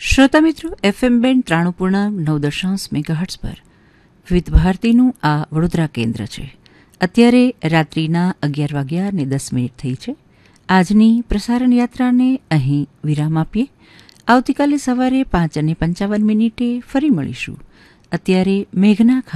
શ્રોતા મિત્રો, FM band 93.9 megahertz પર વિવિધ ભારતીનું આ વડોદરા કેન્દ્ર છે. અત્યારે રાત્રિના 11:10 થઈ છે. આજની પ્રસારણ યાત્રાને અહીં વિરામ આપીએ. આવતીકાલે સવારે 5:55 ફરી મળીશું. અત્યારે મેઘના